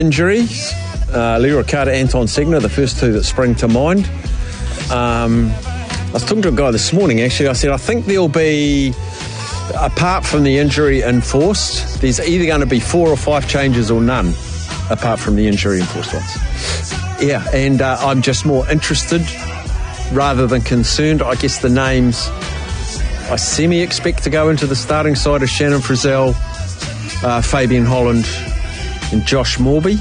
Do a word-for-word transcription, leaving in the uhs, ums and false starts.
Injuries, uh, Leroy Carter, Anton Segner, the first two that spring to mind. Um, I was talking to a guy this morning, actually. I said, I think there'll be, apart from the injury enforced, there's either going to be four or five changes or none, apart from the injury enforced ones. Yeah, and uh, I'm just more interested rather than concerned. I guess the names I semi-expect to go into the starting side are Shannon Frizzell, uh, Fabian Holland and Josh Morby.